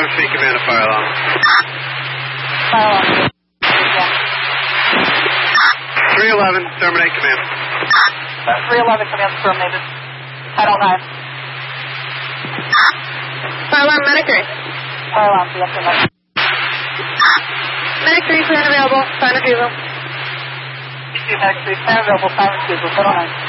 Speed Command to fire alarm. Fire alarm. 311, terminate command. 311, command terminated. Title 9. Fire alarm, Medic 3. Fire alarm, yes, sir. Medic 3, plan available, sign refusal. Medic 3, plan available, sign refusal, Title 9.